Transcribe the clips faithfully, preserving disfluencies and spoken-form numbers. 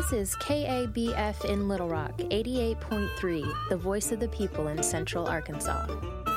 This is K A B F in Little Rock, eighty-eight point three, the voice of the people in Central Arkansas.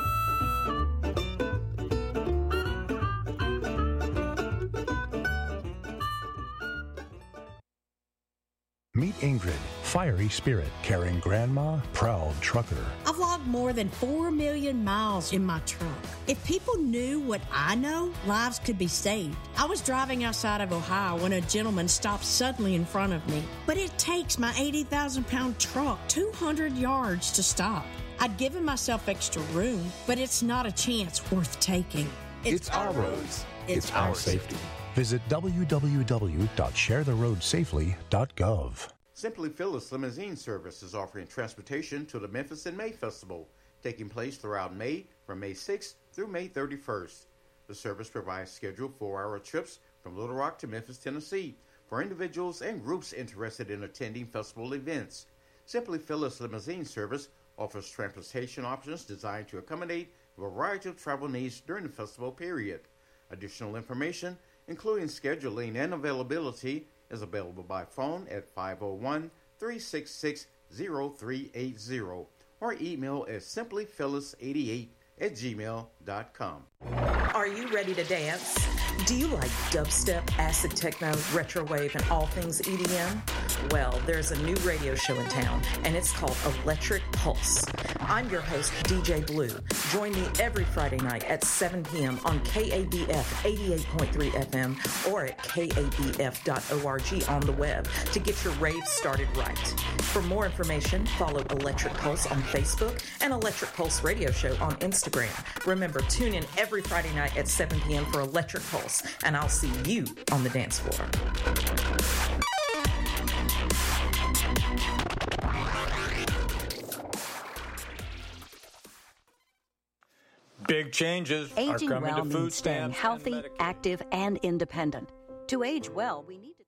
Meet Ingrid, fiery spirit, carrying grandma, proud trucker. I've logged more than four million miles in my truck. If people knew what I know, lives could be saved. I was driving outside of Ohio when a gentleman stopped suddenly in front of me. But it takes my eighty thousand pound truck two hundred yards to stop. I'd given myself extra room, but it's not a chance worth taking. It's, it's our roads. It's, it's our safety. safety. Visit w w w dot share the road safely dot gov. Simply Phyllis Limousine Service is offering transportation to the Memphis in May Festival, taking place throughout May from May sixth through May thirty-first. The service provides scheduled four-hour trips from Little Rock to Memphis, Tennessee, for individuals and groups interested in attending festival events. Simply Phyllis Limousine Service offers transportation options designed to accommodate a variety of travel needs during the festival period. Additional information, including scheduling and availability, is available by phone at five oh one, three six six, oh three eight zero or email at simply phyllis eighty-eight at gmail dot com. Are you ready to dance? Do you like dubstep, acid techno, retrowave, and all things E D M? Well, there's a new radio show in town, and it's called Electric Pulse. I'm your host, D J Blue. Join me every Friday night at seven p.m. on K A B F eighty-eight point three F M or at K A B F dot org on the web to get your rave started right. For more information, follow Electric Pulse on Facebook and Electric Pulse Radio Show on Instagram. Remember, tune in every Friday night at seven p.m. for Electric Pulse, and I'll see you on the dance floor. Big changes Aging are coming well to food means staying stamps healthy, and active, and independent. To age well, we need to...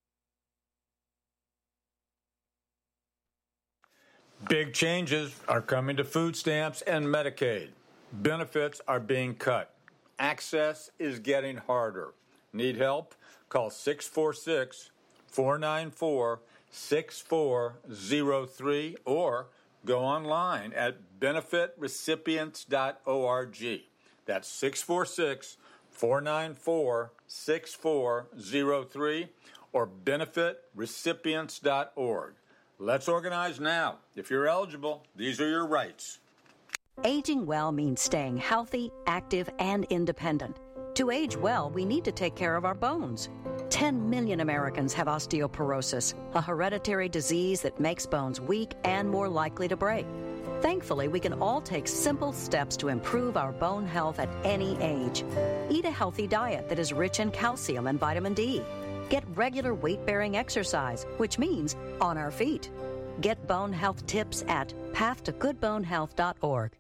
Big changes are coming to food stamps and Medicaid. Benefits are being cut. Access is getting harder. Need help? Call six four six, four nine four, six four zero three or go online at benefit recipients dot org. That's six four six, four nine four, six four zero three or benefit recipients dot org. Let's organize now. If you're eligible, these are your rights. Aging well means staying healthy, active, and independent. To age well, we need to take care of our bones. ten million Americans have osteoporosis, a hereditary disease that makes bones weak and more likely to break. Thankfully, we can all take simple steps to improve our bone health at any age. Eat a healthy diet that is rich in calcium and vitamin D. Get regular weight-bearing exercise, which means on our feet. Get bone health tips at path to good bone health dot org.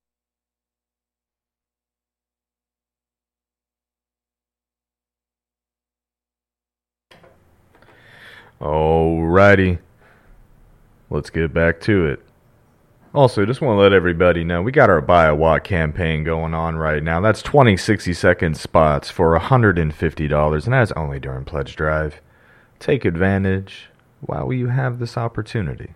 Alrighty, let's get back to it. Also, just want to let everybody know, we got our Buy a Watt campaign going on right now. That's twenty sixty-second spots for one hundred fifty dollars, and that's only during Pledge Drive. Take advantage while you have this opportunity.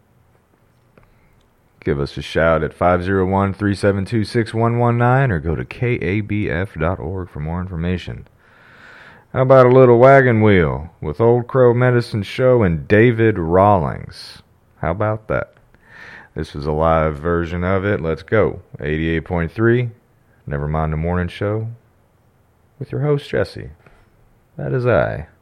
Give us a shout at five oh one, three seven two, six one one nine or go to K A B F dot org for more information. How about a little wagon wheel with Old Crow Medicine Show and David Rawlings? How about that? This is a live version of it. Let's go. eighty-eight point three, Never Mind the Morning Show, with your host, Jesse. That is I.